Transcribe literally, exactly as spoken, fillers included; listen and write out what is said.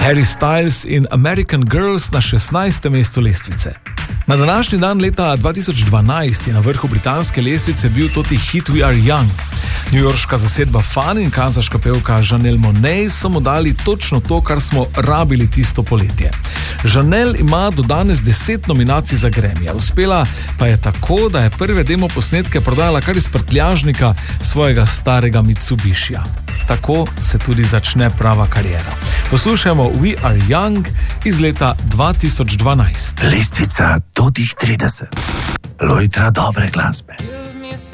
Harry Styles in American Girls na šestnajstem mestu lestvice. Na današnji dan leta dva tisoč dvanajst je na vrhu britanske lestvice bil toti hit We Are Young. Newyorška zasedba Fun in kanzaška pevka Janelle Monáe so mu dali točno to, kar smo rabili tisto poletje. Janelle ima do danes deset nominacij za Grammyja. Uspela pa je tako, da je prve demo posnetke prodajala kar iz prtljažnika svojega starega Mitsubishija. Tako se tudi začne prava kariera. Poslušajmo We Are Young iz leta dva tisoč dvanajst. Lestvica do tih trideset. Lojtra dobre glasbe.